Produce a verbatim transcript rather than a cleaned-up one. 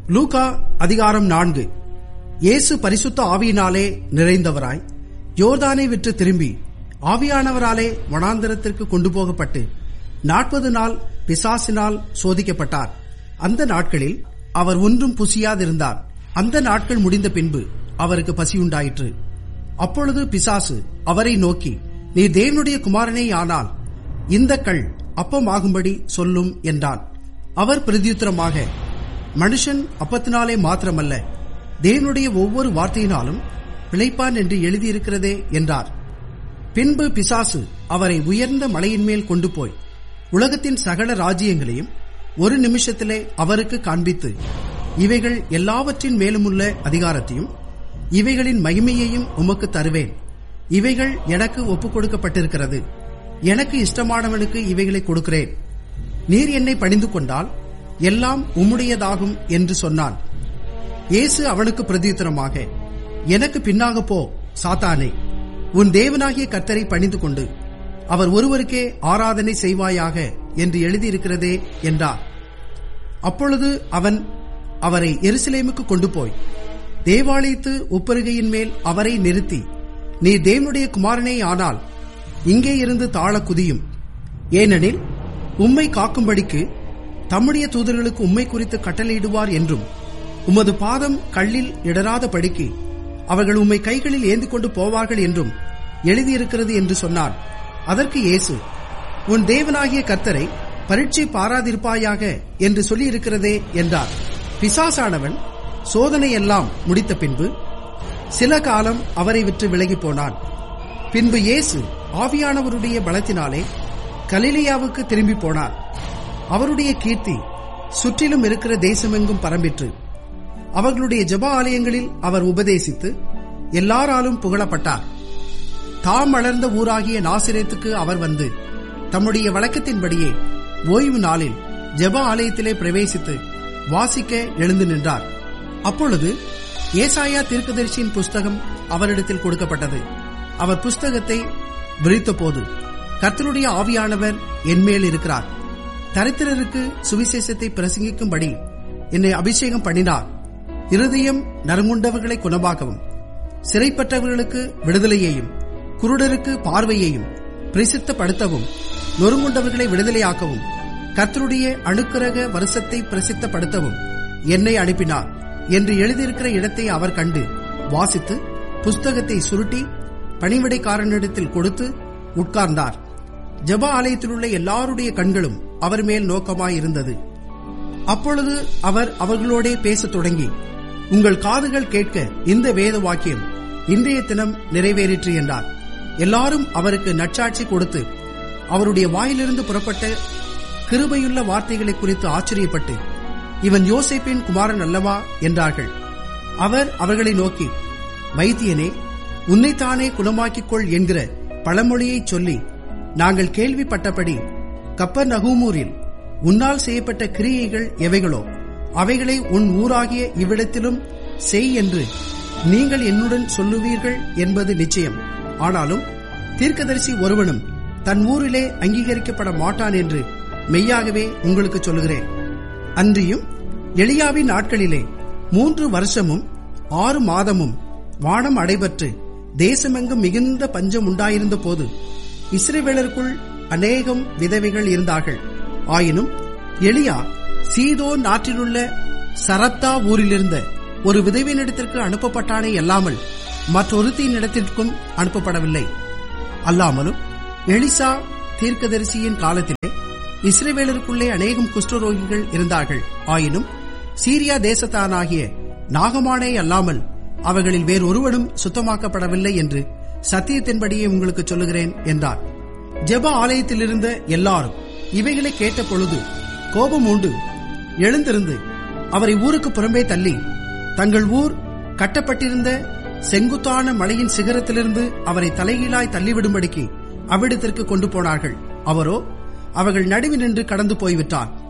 லூக்கா அதிகாரம் நான்கு. இயேசு பரிசுத்த ஆவியினாலே நிறைந்தவராய் யோர்தானை விட்டு திரும்பி ஆவியானவராலே வனாந்தரத்திற்கு கொண்டு போகப்பட்டு நாற்பது நாள் பிசாசினால் சோதிக்கப்பட்டார். அந்த நாட்களில் அவர் ஒன்றும் புசியாதிருந்தார். அந்த நாட்கள் முடிந்த பின்பு அவருக்கு பசியுண்டாயிற்று. அப்பொழுது பிசாசு அவரை நோக்கி, நீர் தேவனுடைய குமாரனே ஆனால் இந்த கல் அப்பமாகும்படி சொல்லும் என்றான். அவர் பிரதியுத்தரமாக, மனுஷன் அப்பத்தினாலே மாத்திரமல்ல, தேவனுடைய ஒவ்வொரு வார்த்தையினாலும் பிழைப்பான் என்று எழுதியிருக்கிறதே என்றார். பின்பு பிசாசு அவரை உயர்ந்த மலையின் மேல் கொண்டு போய் உலகத்தின் சகல ராஜ்யங்களையும் ஒரு நிமிஷத்திலே அவருக்கு காண்பித்து, இவைகள் எல்லாவற்றின் மேலுமுள்ள அதிகாரத்தையும் இவைகளின் மகிமையையும் உமக்கு தருவேன். இவைகள் எனக்கு ஒப்புக் கொடுக்கப்பட்டிருக்கிறது. எனக்கு இஷ்டமானவனுக்கு இவைகளை கொடுக்கிறேன். நீர் என்னை பணிந்து கொண்டால் எல்லாம் உம்முடையதாகும் என்று சொன்னான். இயேசு அவனுக்கு பிரதியுத்தரமாக, எனக்கு பின்னாக போ சாத்தானே, உன் தேவனாகிய கர்த்தரை பணிந்து கொண்டு அவர் ஒருவருக்கே ஆராதனை செய்வாயாக என்று எழுதியிருக்கிறதே என்றார். அப்பொழுது அவன் அவரை எருசலேமுக்கு கொண்டு போய் தேவாலயத்து உப்பருகையின் மேல் அவரை நிறுத்தி, நீ தேவனுடைய குமாரனே ஆனால் இங்கே இருந்து தாழ குதியும். ஏனெனில் உம்மை காக்கும்படிக்கு தம்முடைய தூதர்களுக்கு உம்மை குறித்து கட்டளையிடுவார் என்றும், உமது பாதம் கல்லில் இடராத படிக்கு அவர்கள் உம்மை கைகளில் ஏந்தி கொண்டு போவார்கள் என்றும் எழுதியிருக்கிறது என்று சொன்னார். அதற்கு இயேசு, உன் தேவனாகிய கர்த்தரை பரீட்சை பாராதிருப்பாயாக என்று சொல்லியிருக்கிறதே என்றார். பிசாசானவன் சோதனையெல்லாம் முடித்த பின்பு சில காலம் அவரை விட்டு விலகி போனான். பின்பு இயேசு ஆவியானவருடைய பலத்தினாலே கலிலேயாவுக்கு திரும்பி போனார். அவருடைய கீர்த்தி சுற்றிலும் இருக்கிற தேசமெங்கும் பரம்பிற்று. அவர்களுடைய ஜெப ஆலயங்களில் அவர் உபதேசித்து எல்லாராலும் புகழப்பட்டார். தாம் வளர்ந்த ஊராகிய நாசிரேத்துக்கு அவர் வந்து தம்முடைய வழக்கத்தின்படியே ஓய்வு நாளில் ஜெப ஆலயத்திலே பிரவேசித்து வாசிக்க எழுந்து நின்றார். அப்பொழுது ஏசாயா தீர்க்கதரிசியின் புஸ்தகம் அவரிடத்தில் கொடுக்கப்பட்டது. அவர் புஸ்தகத்தை விரித்த போது, கர்த்தருடைய ஆவியானவர் என்மேல் இருக்கிறார், தரித்திரருக்கு சுவிசேஷத்தை பிரசங்கிக்கும்படி என்னை அபிஷேகம் பண்ணினார், இருதயம் நறுங்குண்டவர்களை குணமாக்கவும், சிறைப்பட்டவர்களுக்கு விடுதலையையும், குருடருக்கு பார்வையையும் பிரசித்தப்படுத்தவும், நொறுங்குண்டவர்களை விடுதலையாக்கவும், கர்த்தருடைய அனுக்கிரக வருஷத்தை பிரசித்தப்படுத்தவும் என்னை அனுப்பினார் என்று எழுதியிருக்கிற இடத்தை அவர் கண்டு வாசித்து புஸ்தகத்தை சுருட்டி பணிவிடைக்காரனிடத்தில் கொடுத்து உட்கார்ந்தார். ஜெப ஆலயத்தில் உள்ள எல்லாருடைய கண்களும் அவர் மேல் நோக்கமாயிருந்தது. அப்பொழுது அவர் அவர்களோடே பேசத் தொடங்கி, உங்கள் காதுகள் கேட்க இந்த வேத வாக்கியம் இன்றைய தினம் நிறைவேறிற்று என்றார். எல்லாரும் அவருக்கு நற்சாட்சி கொடுத்து அவருடைய வாயிலிருந்து புறப்பட்ட கிருபையுள்ள வார்த்தைகளை குறித்து ஆச்சரியப்பட்டு, இவன் யோசேப்பின் குமாரன் அல்லவா என்றார்கள். அவர் அவர்களை நோக்கி, வைத்தியனே, உன்னைத்தானே குணமாக்கிக் கொள் என்கிற பழமொழியை சொல்லி நாங்கள் கேள்விப்பட்டபடி கப்பர்நகூமில் உன்னால் செய்யப்பட்ட கிரியைகள் எவைகளோ அவைகளை உன் ஊராகிய இவ்விடத்திலும் செய் என்று நீங்கள் என்னுடன் சொல்லுவீர்கள் என்பது நிச்சயம். ஆனாலும் தீர்க்கதரிசி ஒருவனும் தன் ஊரிலே அங்கீகரிக்கப்பட மாட்டான் என்று மெய்யாகவே உங்களுக்கு சொல்லுகிறேன். அன்றியும் எலியாவின் நாட்களிலே மூன்று வருஷமும் ஆறு மாதமும் வானம் அடைபற்று தேசமெங்கும் மிகுந்த பஞ்சம் உண்டாயிருந்த போது இஸ்ரவேலருக்குள் அநேகம் விதவைகள் இருந்தார்கள். ஆயினும் எலியா சீதோன் நாட்டிலுள்ள சரப்தா ஊரிலிருந்த ஒரு விதவையினிடத்திற்கு அனுப்பப்பட்டானே அல்லாமல் மற்றொருத்தியினிடத்திற்கும் அனுப்பப்படவில்லை. அல்லாமலும் எலிசா தீர்க்கதரிசியின் காலத்திலே இஸ்ரவேலருக்குள்ளே அநேகம் குஷ்டரோகிகள் இருந்தார்கள். ஆயினும் சீரியா தேசத்தானாகிய நாகமானே அல்லாமல் அவர்களில் வேறொருவனும் சுத்தமாக்கப்படவில்லை என்று சத்தியத்தின்படியே உங்களுக்கு சொல்லுகிறேன் என்றார். ஜெப ஆலயத்திலிருந்த எல்லாரும் இவைகளை கேட்ட பொழுது கோபம் உண்டு எழுந்திருந்து அவரை ஊருக்கு புறம்பே தள்ளி தங்கள் ஊர் கட்டப்பட்டிருந்த செங்குத்தான மலையின் சிகரத்திலிருந்து அவரை தலைகீழாய் தள்ளிவிடும்படிக்கு அவ்விடத்திற்கு கொண்டு போனார்கள். அவரோ அவர்கள் நடுவில் நின்று கடந்து போய்விட்டார்.